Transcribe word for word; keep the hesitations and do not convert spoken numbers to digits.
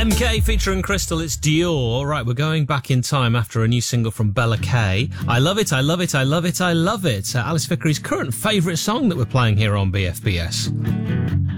N K featuring Crystal, it's Dior. Right, we're going back in time after a new single from Bella Kay. I love it, I love it, I love it, I love it. Uh, Alice Vickery's current favourite song that we're playing here on B F B S.